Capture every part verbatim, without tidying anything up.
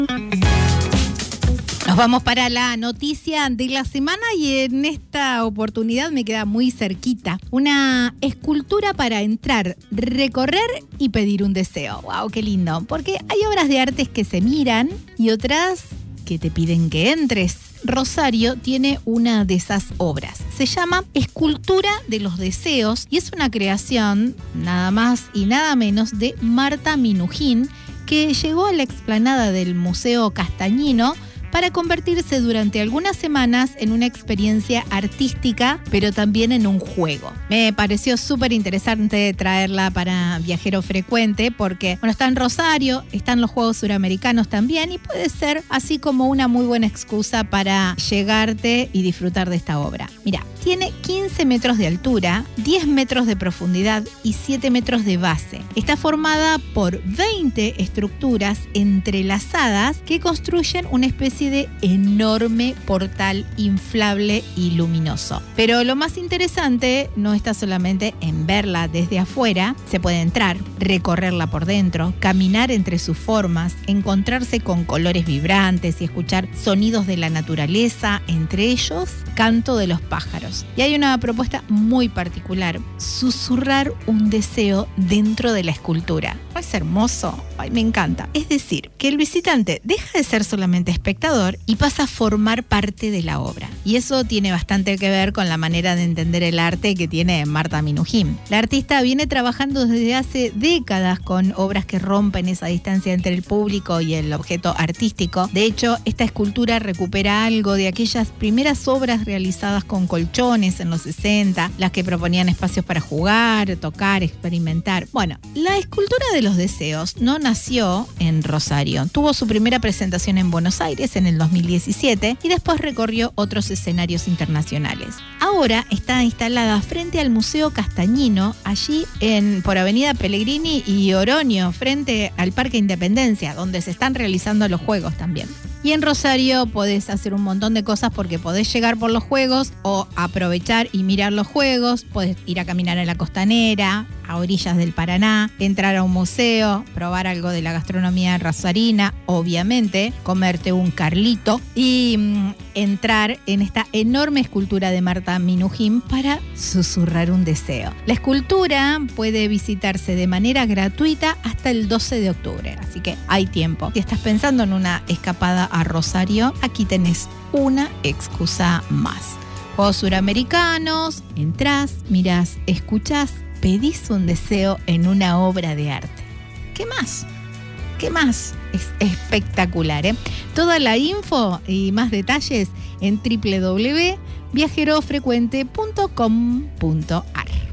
Nos vamos para la noticia de la semana y en esta oportunidad me queda muy cerquita. Una escultura para entrar, recorrer y pedir un deseo. ¡Wow! ¡Qué lindo! Porque hay obras de arte que se miran y otras que te piden que entres. Rosario tiene una de esas obras. Se llama Escultura de los Deseos y es una creación nada más y nada menos de Marta Minujín, que llegó a la explanada del Museo Castañino para convertirse durante algunas semanas en una experiencia artística, pero también en un juego. Me pareció súper interesante traerla para Viajero Frecuente porque, bueno, está en Rosario, están los Juegos Suramericanos también y puede ser así como una muy buena excusa para llegarte y disfrutar de esta obra. Mira, tiene quince metros de altura, diez metros de profundidad y siete metros de base. Está formada por veinte estructuras entrelazadas que construyen una especie de enorme portal inflable y luminoso. Pero lo más interesante no está solamente en verla desde afuera. Se puede entrar, recorrerla por dentro, caminar entre sus formas, encontrarse con colores vibrantes y escuchar sonidos de la naturaleza, entre ellos canto de los pájaros. Y hay una propuesta muy particular: susurrar un deseo dentro de la escultura. ¿No es hermoso? Ay, me encanta. Es decir, que el visitante deja de ser solamente espectador y pasa a formar parte de la obra. Y eso tiene bastante que ver con la manera de entender el arte que tiene Marta Minujín. La artista viene trabajando desde hace décadas con obras que rompen esa distancia entre el público y el objeto artístico. De hecho, esta escultura recupera algo de aquellas primeras obras realizadas con colchones en los sesenta, las que proponían espacios para jugar, tocar, experimentar. Bueno, la escultura de los deseos no nació en Rosario. Tuvo su primera presentación en Buenos Aires en el dos mil diecisiete y después recorrió otros escenarios internacionales. Ahora está instalada frente al Museo Castañino, allí en por Avenida Pellegrini y Oroño, frente al Parque Independencia, donde se están realizando los juegos también. Y en Rosario podés hacer un montón de cosas porque podés llegar por los juegos o aprovechar y mirar los juegos. Podés ir a caminar en la costanera, a orillas del Paraná, entrar a un museo, probar algo de la gastronomía rosarina, obviamente, comerte un carlito y mm, entrar en esta enorme escultura de Marta Minujín para susurrar un deseo. La escultura puede visitarse de manera gratuita hasta el doce de octubre, así que hay tiempo. Si estás pensando en una escapada a Rosario, aquí tenés una excusa más. Juegos Suramericanos, entrás, mirás, escuchás, pedís un deseo en una obra de arte. ¿Qué más? ¿Qué más? Es espectacular, ¿eh? Toda la info y más detalles en doble u doble u doble u punto viajero frecuente punto com punto a r.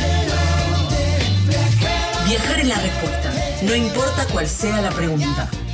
Viajar es la respuesta, no importa cuál sea la pregunta.